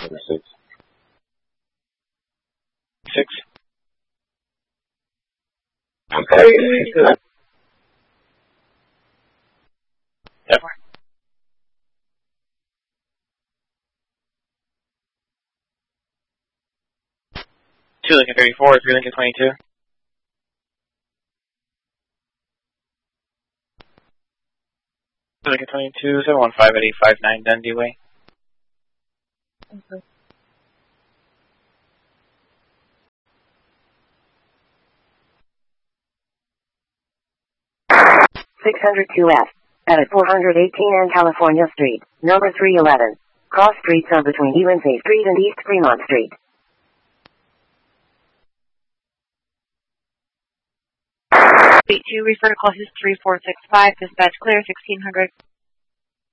number 6. 6. Okay, good. Yep. 2 Lincoln 34, 3 Lincoln 22. Lincoln 22, 715 at 859 Dundee Way. Okay. (602F) at 418 California Street, number 311. Cross streets are between UNC Street and East Fremont Street. Wait, 2, refer to call history 465, dispatch clear 1600.